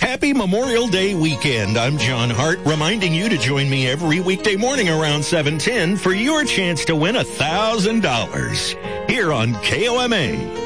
Happy Memorial Day weekend. I'm John Hart, reminding you to join me every weekday morning around 7:10 for your chance to win $1,000 here on KOMA.